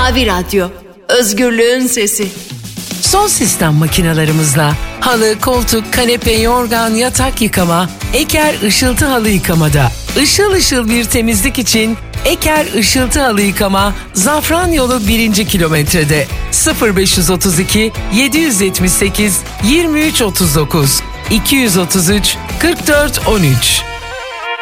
Mavi Radyo, özgürlüğün sesi. Son sistem makinalarımızla halı, koltuk, kanepe, yorgan, yatak yıkama, Eker ışıltı halı yıkamada. Işıl ışıl bir temizlik için Eker ışıltı halı yıkama Zafran Yolu 1. kilometrede 0532 778 2339 233 44 13.